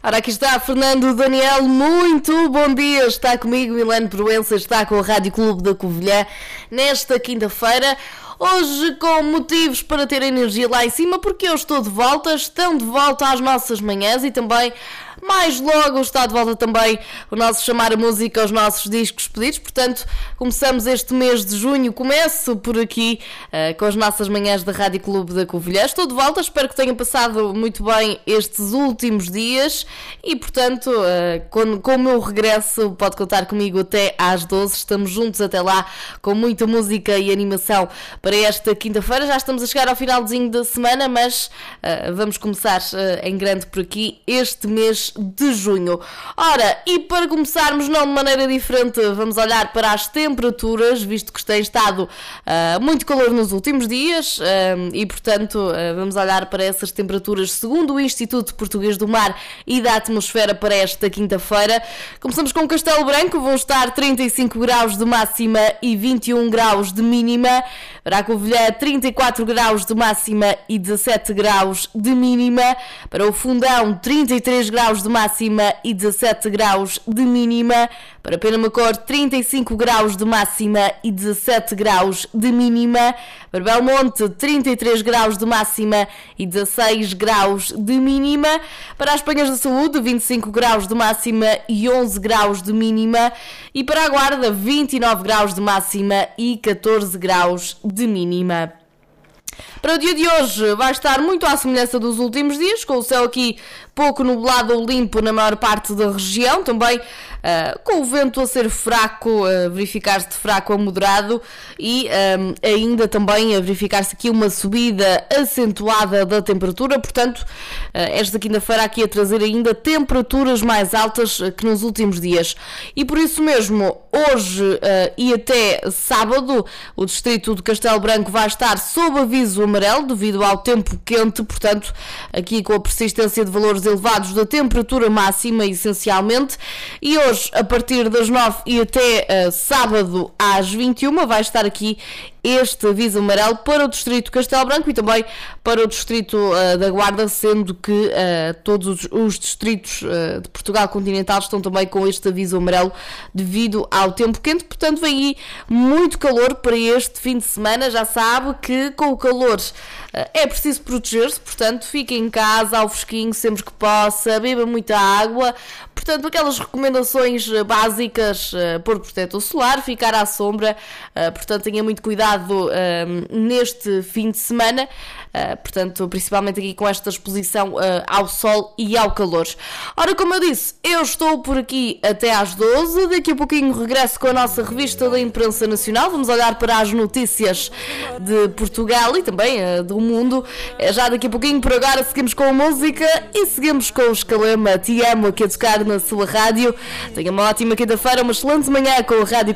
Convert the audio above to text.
Ora, aqui está Fernando Daniel, muito bom dia, está comigo Milano Proença, está com o Rádio Clube da Covilhã nesta quinta-feira, hoje com motivos para ter energia lá em cima, porque eu estou de volta, estão de volta às nossas manhãs e também mais logo está de volta também o nosso Chamar a Música aos nossos discos pedidos, portanto começamos este mês de junho, começo por aqui com as nossas manhãs da Rádio Clube da Covilhã. Estou de volta, espero que tenham passado muito bem estes últimos dias e portanto com o meu regresso pode contar comigo até às 12, estamos juntos até lá com muita música e animação para esta quinta-feira. Já estamos a chegar ao finalzinho da semana, mas vamos começar em grande por aqui este mês de junho. Ora, e para começarmos não de maneira diferente, vamos olhar para as temperaturas, visto que tem estado muito calor nos últimos dias e portanto vamos olhar para essas temperaturas segundo o Instituto Português do Mar e da Atmosfera para esta quinta-feira. Começamos com Castelo Branco, vão estar 35 graus de máxima e 21 graus de mínima. Para a Covilhã, 34 graus de máxima e 17 graus de mínima. Para o Fundão, 33 graus de máxima e 17 graus de mínima. Para Penamacor, 35 graus de máxima e 17 graus de mínima. Para Belmonte, 33 graus de máxima e 16 graus de mínima. Para as Penhas da Saúde, 25 graus de máxima e 11 graus de mínima. E para a Guarda, 29 graus de máxima e 14 graus de mínima. Para o dia de hoje vai estar muito à semelhança dos últimos dias, com o céu aqui pouco nublado ou limpo na maior parte da região, também com o vento a ser fraco, verificar-se de fraco a moderado e ainda também a verificar-se aqui uma subida acentuada da temperatura, portanto esta quinta-feira aqui a trazer ainda temperaturas mais altas que nos últimos dias. E por isso mesmo, hoje e até sábado, o distrito de Castelo Branco vai estar sob aviso amarelo devido ao tempo quente, portanto aqui com a persistência de valores elevados da temperatura máxima essencialmente, e hoje a partir das 9 e até sábado às 21 vai estar aqui este aviso amarelo para o distrito de Castelo Branco e também para o distrito da Guarda, sendo que todos os distritos de Portugal continental estão também com este aviso amarelo devido ao tempo quente, portanto vem aí muito calor para este fim de semana. Já sabe que com o calor é preciso proteger-se, portanto fique em casa ao fresquinho sempre que possa, beba muita água, portanto aquelas recomendações básicas, pôr protetor solar, ficar à sombra, portanto tenha muito cuidado neste fim de semana, portanto principalmente aqui com esta exposição ao sol e ao calor. Ora, como eu disse, eu estou por aqui até às 12, daqui a pouquinho regresso com a nossa revista da imprensa nacional, vamos olhar para as notícias de Portugal e também do mundo, já daqui a pouquinho. Por agora seguimos com a música e seguimos com o Escalema Te Amo aqui a tocar na sua rádio. Tenha uma ótima quinta-feira, uma excelente manhã com a Rádio